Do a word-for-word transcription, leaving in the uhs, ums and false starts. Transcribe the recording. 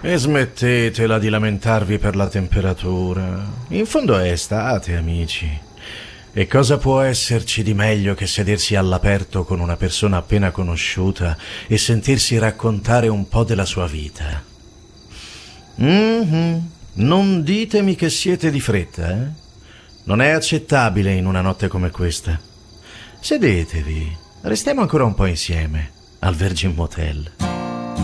E smettetela di lamentarvi per la temperatura. In fondo è estate, amici. E cosa può esserci di meglio che sedersi all'aperto con una persona appena conosciuta e sentirsi raccontare un po' della sua vita? Mm-hmm. Non ditemi che siete di fretta, eh? Non è accettabile in una notte come questa. Sedetevi, restiamo ancora un po' insieme al Virgin Motel.